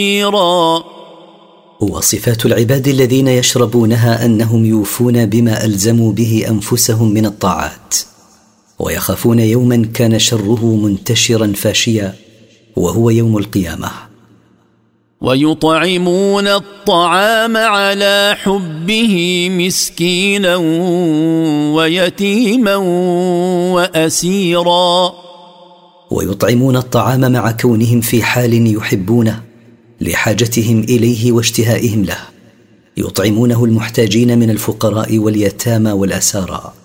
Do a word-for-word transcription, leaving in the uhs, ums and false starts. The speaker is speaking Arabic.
وصفات العباد الذين يشربونها أنهم يوفون بما ألزموا به أنفسهم من الطاعات، ويخافون يوما كان شره منتشرا فاشيا وهو يوم القيامة. ويطعمون الطعام على حبه مسكينا ويتيما وأسيرا. ويطعمون الطعام مع كونهم في حال يحبونه لحاجتهم إليه واشتهائهم له، يطعمونه المحتاجين من الفقراء واليتامى والأسارى.